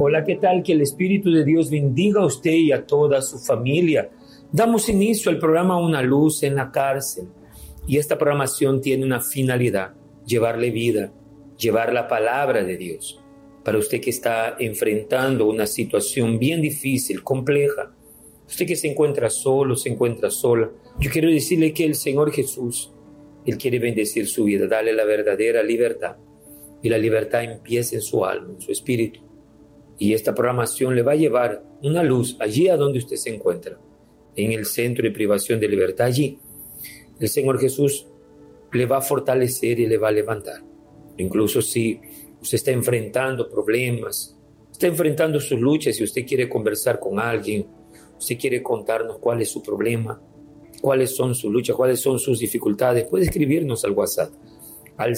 Hola, ¿qué tal? Que el Espíritu de Dios bendiga a usted y a toda su familia. Damos inicio al programa Una Luz en la Cárcel y esta programación tiene una finalidad: llevarle vida, llevar la palabra de Dios. Para usted que está enfrentando una situación bien difícil, compleja, usted que se encuentra solo, se encuentra sola, yo quiero decirle que el Señor Jesús, Él quiere bendecir su vida, darle la verdadera libertad. Y la libertad empieza en su alma, en su espíritu. Y esta programación le va a llevar una luz allí a donde usted se encuentra, en el centro de privación de libertad. Allí el Señor Jesús le va a fortalecer y le va a levantar. Incluso si usted está enfrentando problemas, está enfrentando sus luchas, si usted quiere conversar con alguien, usted quiere contarnos cuál es su problema, cuáles son sus luchas, cuáles son sus dificultades, puede escribirnos al WhatsApp al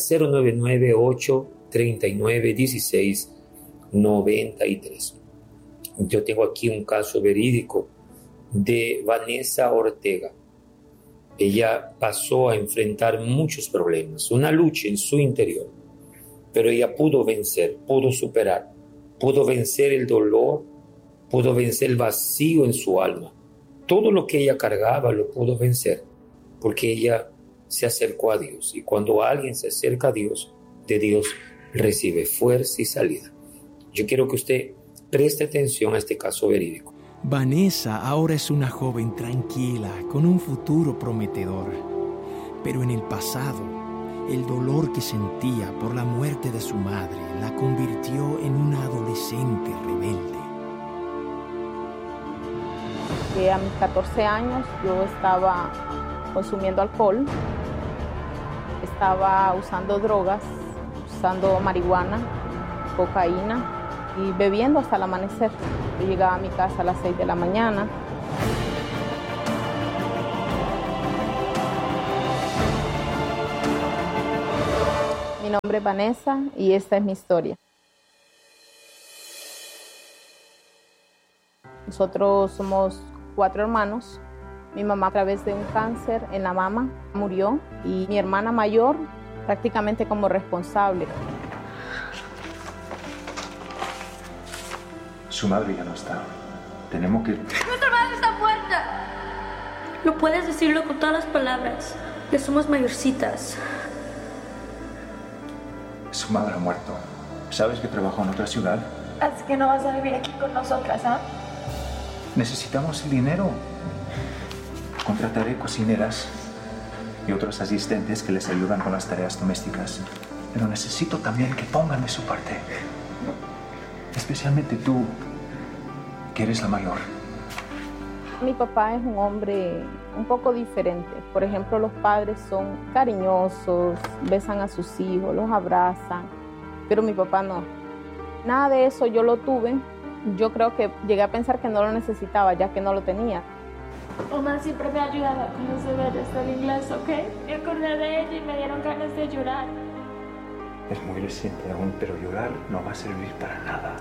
099-839-1693. Yo tengo aquí un caso verídico de Vanessa Ortega. Ella pasó a enfrentar muchos problemas, una lucha en su interior, pero ella pudo vencer, pudo superar, pudo vencer el dolor, pudo vencer el vacío en su alma. Todo lo que ella cargaba lo pudo vencer, porque ella se acercó a Dios. Y cuando alguien se acerca a Dios, de Dios recibe fuerza y salida. Yo quiero que usted preste atención a este caso verídico. Vanessa ahora es una joven tranquila, con un futuro prometedor. Pero en el pasado, el dolor que sentía por la muerte de su madre la convirtió en una adolescente rebelde. A mis 14 años yo estaba consumiendo alcohol, estaba usando drogas, usando marihuana, cocaína y bebiendo hasta el amanecer. Yo llegaba a mi casa a las 6 de la mañana. Mi nombre es Vanessa y esta es mi historia. Nosotros somos 4 hermanos. Mi mamá, a través de un cáncer en la mama, murió, y mi hermana mayor prácticamente como responsable. Su madre ya no está. Tenemos que... ¡Nuestra madre está muerta! No puedes decirlo con todas las palabras. Que somos mayorcitas. Su madre ha muerto. ¿Sabes que trabajó en otra ciudad? Así que no vas a vivir aquí con nosotras, ¿ah? Necesitamos el dinero. Contrataré cocineras y otros asistentes que les ayudan con las tareas domésticas. Pero necesito también que pongan de su parte. Especialmente tú, que eres la mayor. Mi papá es un hombre un poco diferente. Por ejemplo, los padres son cariñosos, besan a sus hijos, los abrazan, pero mi papá no. Nada de eso yo lo tuve. Yo creo que llegué a pensar que no lo necesitaba, ya que no lo tenía. Mamá siempre me ha ayudado con los deberes del inglés, ¿ok? Me acordé de ella y me dieron ganas de llorar. Es muy reciente aún, pero llorar no va a servir para nada.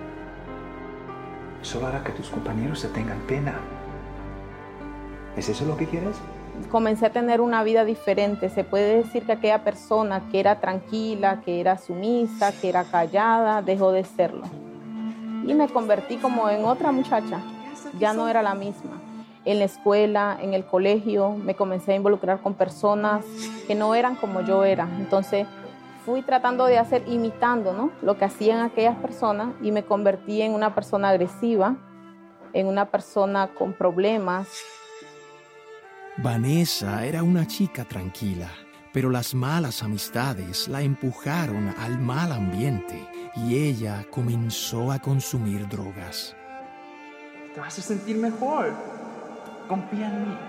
Solo hará que tus compañeros se tengan pena. ¿Es eso lo que quieres? Comencé a tener una vida diferente. Se puede decir que aquella persona que era tranquila, que era sumisa, que era callada, dejó de serlo. Y me convertí como en otra muchacha. Ya no era la misma. En la escuela, en el colegio, me comencé a involucrar con personas que no eran como yo era. Entonces fui tratando de hacer, imitando, ¿no?, lo que hacían aquellas personas, y me convertí en una persona agresiva, en una persona con problemas. Vanessa era una chica tranquila, pero las malas amistades la empujaron al mal ambiente y ella comenzó a consumir drogas. Te vas a sentir mejor. Confía en mí.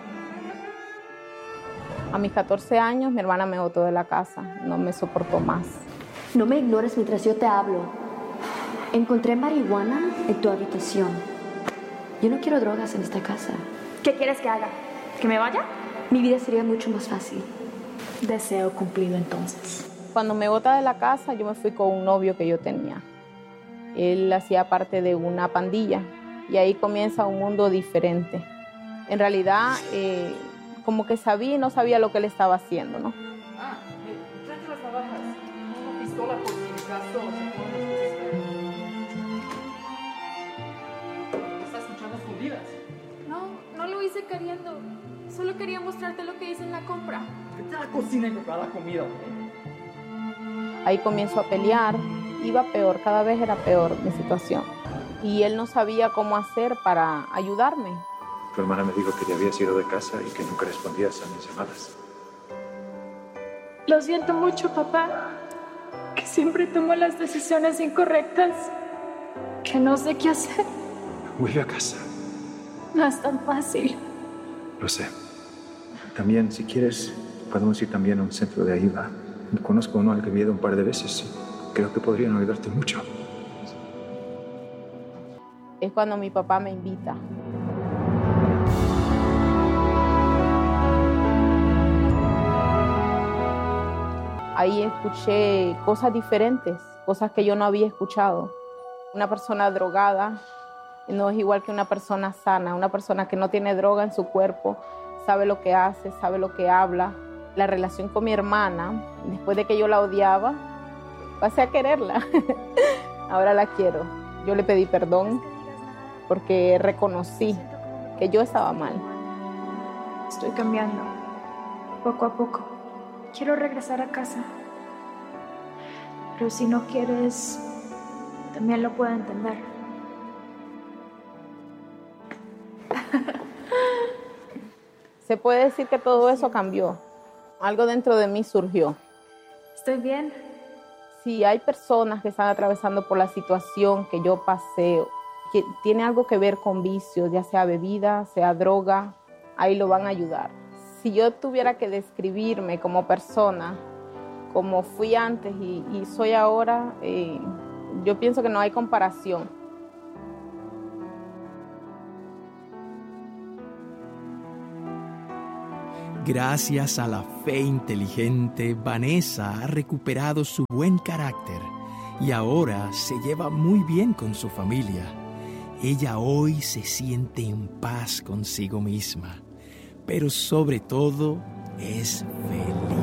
A mis 14 años mi hermana me botó de la casa, no me soportó más. No me ignores mientras yo te hablo. Encontré marihuana en tu habitación. Yo no quiero drogas en esta casa. ¿Qué quieres que haga? ¿Que me vaya? Mi vida sería mucho más fácil. Deseo cumplido entonces. Cuando me bota de la casa, yo me fui con un novio que yo tenía. Él hacía parte de una pandilla y ahí comienza un mundo diferente. En realidad, como que sabía y no sabía lo que él estaba haciendo, ¿no? Trate las navajas. Una pistola por si acaso se pone. Solo quería mostrarte lo que hice en la compra. Vete a la cocina y comprar la comida, ¿ok? Ahí comienzo a pelear. Iba peor, cada vez era peor mi situación. Y él no sabía cómo hacer para ayudarme. Tu hermana me dijo que te habías ido de casa y que nunca respondías a mis llamadas. Lo siento mucho, papá. Que siempre tomo las decisiones incorrectas. Que no sé qué hacer. Vuelve a casa. No es tan fácil. Lo sé. También, si quieres, podemos ir también a un centro de ayuda. Conozco uno al que he ido un par de veces. Creo que podrían ayudarte mucho. Es cuando mi papá me invita. Ahí escuché cosas diferentes, cosas que yo no había escuchado. Una persona drogada no es igual que una persona sana, una persona que no tiene droga en su cuerpo, sabe lo que hace, sabe lo que habla. La relación con mi hermana, después de que yo la odiaba, pasé a quererla. Ahora la quiero. Yo le pedí perdón porque reconocí que yo estaba mal. Estoy cambiando, poco a poco. Quiero regresar a casa. Pero si no quieres, también lo puedo entender. Se puede decir que todo eso cambió. Algo dentro de mí surgió. ¿Estoy bien? Si hay personas que están atravesando por la situación que yo pasé, que tiene algo que ver con vicios, ya sea bebida, sea droga, ahí lo van a ayudar. Si yo tuviera que describirme como persona, como fui antes y soy ahora, yo pienso que no hay comparación. Gracias a la fe inteligente, Vanessa ha recuperado su buen carácter y ahora se lleva muy bien con su familia. Ella hoy se siente en paz consigo misma, pero sobre todo es feliz.